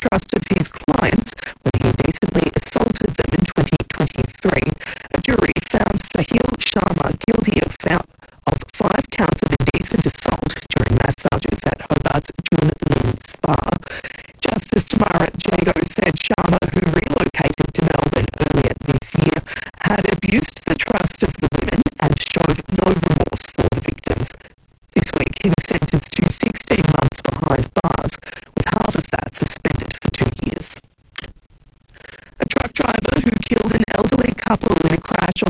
distrust of his clients when he indecently assaulted them in 2023. A jury found Sahil Sharma guilty